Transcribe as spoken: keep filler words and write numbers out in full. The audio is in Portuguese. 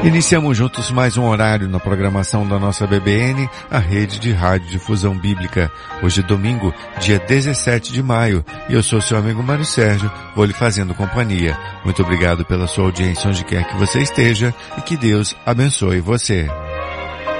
Iniciamos juntos mais um horário na programação da nossa B B N, a rede de rádio difusão bíblica. Hoje é domingo, dia dezessete de maio, e eu sou seu amigo Mário Sérgio, vou lhe fazendo companhia. Muito obrigado pela sua audiência onde quer que você esteja e que Deus abençoe você.